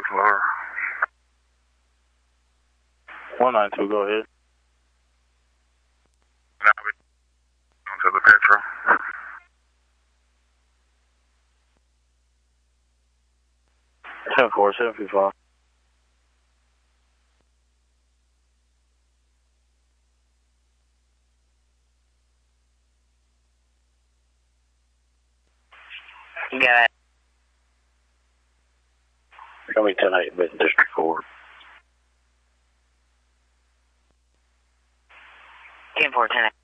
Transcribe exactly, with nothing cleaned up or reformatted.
Florida. one nine two, go ahead. Now we on to the Petro. ten four, seven five five. You got it. Show me ten eight, Benton District four. ten four, ten eight.